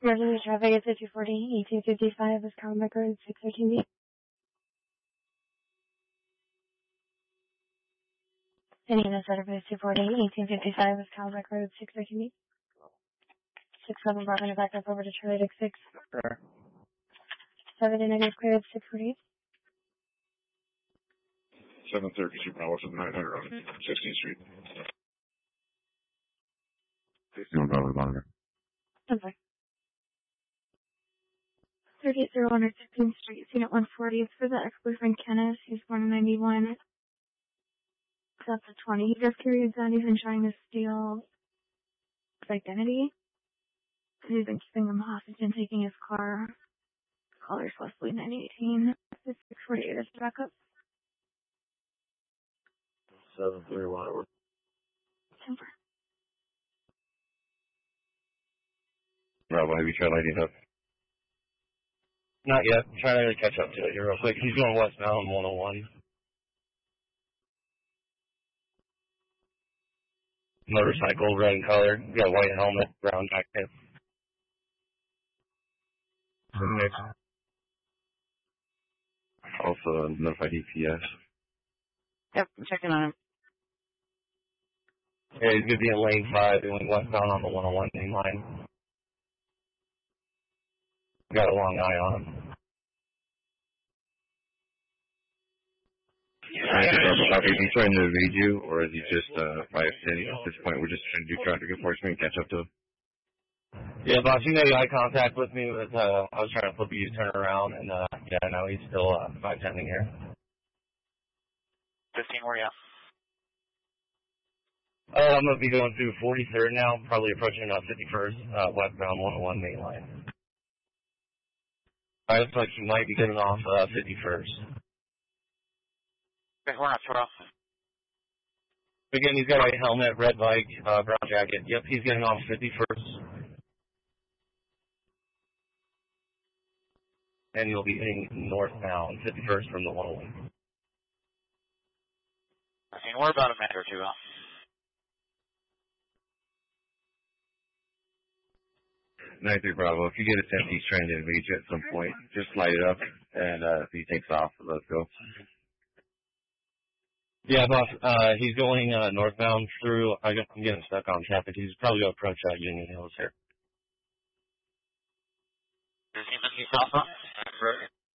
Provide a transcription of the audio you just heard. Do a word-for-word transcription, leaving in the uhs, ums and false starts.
Emergency traffic is two forty, eighteen fifty-five, West Calmac Road, six thirteen B. Indiana Center Base two forty, eighteen fifty-five, West Calmac Road, six thirteen B. six seven Bravo to back up over to Charlie Dick six. Sure. seven to negative cleared, six forty-eight. seven thirty, Super Bravo, nine hundred on sixteenth Street. sixteen Bravo, monitor. I'm sorry. thirty-eight oh one sixteenth Street, scene at one forty. It's for the ex-boyfriend Kenneth. He's born in ninety-one. That's a twenty. He just carries that. He's been trying to steal his identity. He's been keeping him hostage and taking his car. Caller's Wesley nine eighteen. six forty-eight is backup. seven three one. Temper. Bravo, have you tried lighting up? Not yet. I'm trying to catch up to it here real quick. He's going westbound one oh one. Motorcycle, red in color. Got a white helmet, brown jacket. Also, notified E P S. Yep, I'm checking on him. Yeah, he's going to be in lane five, going westbound on the one oh one main line. Got a long eye on him. Is he trying to evade you, or is he just uh, by standing at this point? We're just trying to do traffic enforcement and catch up to him. Yeah, boss, you made eye contact with me. But, uh, I was trying to flip you to turn around, and uh, yeah, now he's still uh, five tending here. fifteen, where are you at? Uh, I'm going to be going through forty-third now, probably approaching uh, fifty-first, uh, westbound one oh one main line. I looks like he might be getting off uh, fifty-first. Okay, we're not twelve. Again, he's got a white helmet, red bike, uh, brown jacket. Yep, he's getting off fifty-first. And he'll be heading northbound, fifty-first from the one oh one. I mean, we're about a minute or two off. nine three Bravo, if you get a sense he's trying to evade you at some point, just light it up, and uh, if he takes off, let's go. Yeah, boss, uh, he's going uh, northbound through, I guess I'm getting stuck on traffic. He's probably going to approach uh, Union Hills here. Does he miss you southbound?